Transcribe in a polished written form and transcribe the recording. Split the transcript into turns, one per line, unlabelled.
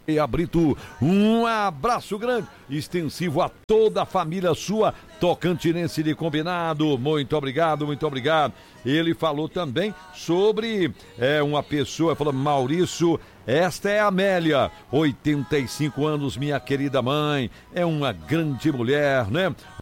Brito, um abraço grande, extensivo a toda a família sua tocantinense de Combinado. Muito obrigado, muito obrigado. Ele falou também sobre uma pessoa, falou: Maurício, esta é a Amélia, 85 anos, minha querida mãe, é uma grande mulher, né?